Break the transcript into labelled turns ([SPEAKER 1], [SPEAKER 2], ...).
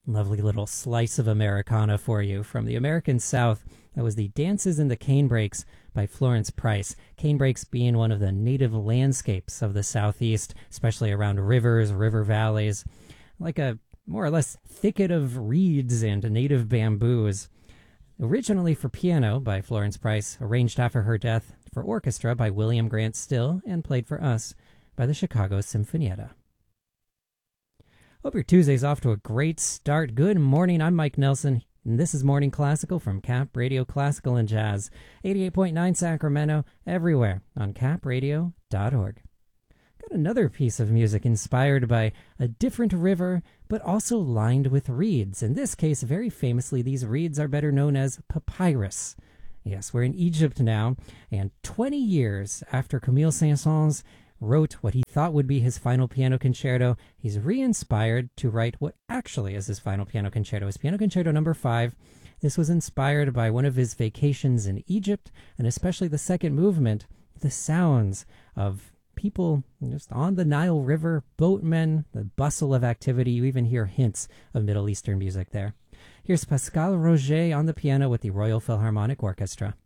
[SPEAKER 1] Lovely little slice of Americana for you from the American South. That was the Dances in the Canebrakes by Florence Price. Canebrakes being one of the native landscapes of the Southeast, especially around rivers, river valleys, like a more or less thicket of reeds and native bamboos. Originally for piano by Florence Price, arranged after her death for orchestra by William Grant Still, and played for us by the Chicago Sinfonietta. Hope your Tuesday's off to a great start. Good morning, I'm Mike Nelson, and this is Morning Classical from Cap Radio Classical and Jazz, 88.9 Sacramento, everywhere on capradio.org. Got another piece of music inspired by a different river, but also lined with reeds. In this case, very famously, these reeds are better known as papyrus. Yes, we're in Egypt now, and 20 years after Camille Saint-Saëns wrote what he thought would be his final piano concerto, he's re-inspired to write what actually is his final piano concerto, his Piano Concerto No. 5. This was inspired by one of his vacations in Egypt, and especially the second movement, the sounds of people just on the Nile River, boatmen, the bustle of activity. You even hear hints of Middle Eastern music there. Here's Pascal Roger on the piano with the Royal Philharmonic Orchestra.